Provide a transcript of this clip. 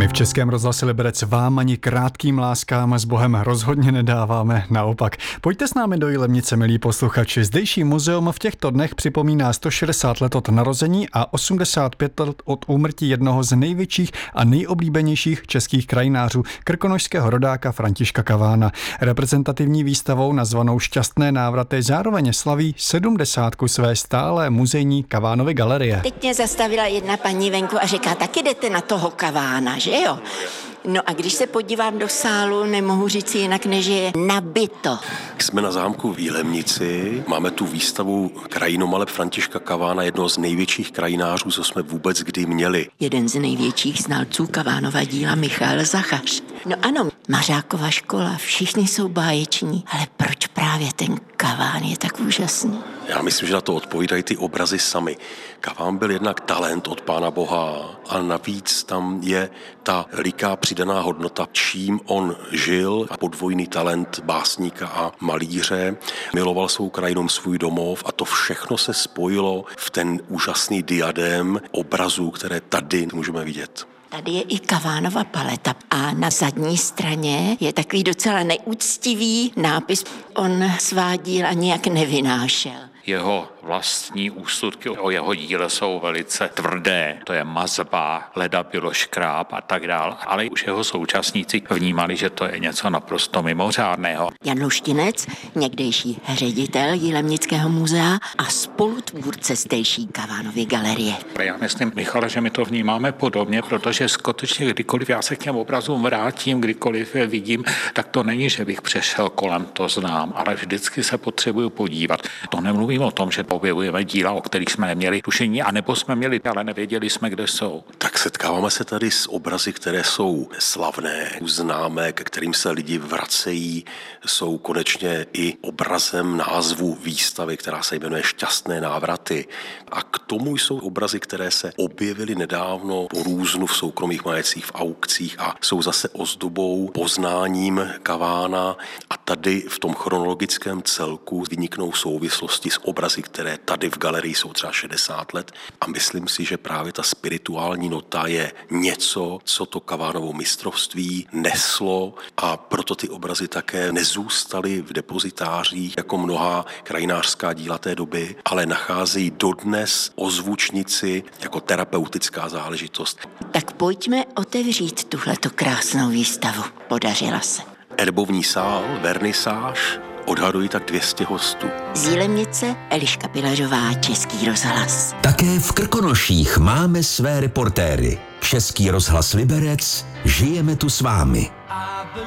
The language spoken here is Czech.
My v Českém rozhlase Liberec vám ani krátkým láskám s Bohem rozhodně nedáváme, naopak. Pojďte s námi do Jilemnice, milí posluchači. Zdejší muzeum v těchto dnech připomíná 160 let od narození a 85 let od úmrtí jednoho z největších a nejoblíbenějších českých krajinářů, krkonošského rodáka Františka Kavána. Reprezentativní výstavou nazvanou Šťastné návraty zároveň slaví 70. své stálé muzejní Kavánovy galerie. Teď mě zastavila jedna paní venku a říká, taky jdete na toho Kavána, že jo? No a když se podívám do sálu, nemohu říct jinak, než je nabito. Jsme na zámku v Jilemnici, máme tu výstavu krajinomaleb Františka Kavána, jednoho z největších krajinářů, co jsme vůbec kdy měli. Jeden z největších znalců Kavánova díla Michal Zachař. No ano, Mařákova škola, všichni jsou báječní, ale proč právě ten Kaván je tak úžasný? Já myslím, že na to odpovídají ty obrazy sami. Kaván byl jednak talent od Pána Boha a navíc tam je ta veliká přidaná hodnota, čím on žil a podvojný talent básníka a malíře. Miloval svou krajinu, svůj domov a to všechno se spojilo v ten úžasný diadém obrazů, které tady můžeme vidět. Tady je i Kavánova paleta a na zadní straně je takový docela neúctivý nápis. On svá díla nijak nevynášel. Jeho vlastní úsudky o jeho díle jsou velice tvrdé. To je mazba, leda bylo škráb a tak dál. Ale už jeho současníci vnímali, že to je něco naprosto mimořádného. Jan Luštinec, někdejší ředitel Jilemnického muzea a spolutvůrce zdejší Kavánovy galerie. Já myslím, Michale, že my to vnímáme podobně, protože skutečně kdykoliv já se k těm obrazům vrátím, kdykoliv je vidím, tak to není, že bych přešel kolem, to znám, ale vždycky se potřebuju podívat. To nemluvím o tom, že objevujeme díla, o kterých jsme neměli tušení, anebo jsme měli, ale nevěděli jsme, kde jsou. Tak setkáváme se tady s obrazy, které jsou slavné, známé, ke kterým se lidi vracejí, jsou konečně i obrazem názvu výstavy, která se jmenuje Šťastné návraty. A k tomu jsou obrazy, které se objevily nedávno po různu v soukromých majetcích, v aukcích a jsou zase ozdobou, poznáním Kavána a tady v tom chronologickém celku vyniknou souvislosti s obrazy, které tady v galerii jsou třeba 60 let a myslím si, že právě ta spirituální nota je něco, co to Kavánovo mistrovství neslo a proto ty obrazy také nezůstaly v depozitářích jako mnohá krajinářská díla té doby, ale nacházejí dodnes ozvučnici jako terapeutická záležitost. Tak pojďme otevřít tuhleto krásnou výstavu. Podařila se. Erbovní sál, vernisáž, odhadují tak 200 hostů. Z Jilemnice Eliška Pilařová, Český rozhlas. Také v Krkonoších máme své reportéry. Český rozhlas Liberec, žijeme tu s vámi.